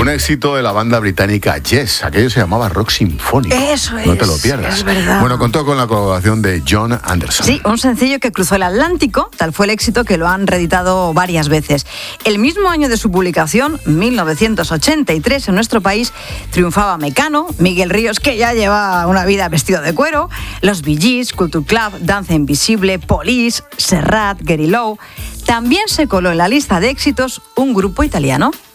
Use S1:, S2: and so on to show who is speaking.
S1: Un éxito de la banda británica Yes, aquello se llamaba rock sinfónico.
S2: Eso es.
S1: No te lo pierdas.
S2: Es verdad.
S1: Bueno, contó con la colaboración de John Anderson.
S2: Sí, un sencillo que cruzó el Atlántico, tal fue el éxito que lo han reeditado varias veces. El mismo año de su publicación, 1983, en nuestro país, triunfaba Mecano, Miguel Ríos, que ya lleva una vida vestido de cuero, los Bee Gees, Culture Club, Danza Invisible, Police, Serrat, Gary Lowe. También se coló en la lista de éxitos un grupo italiano.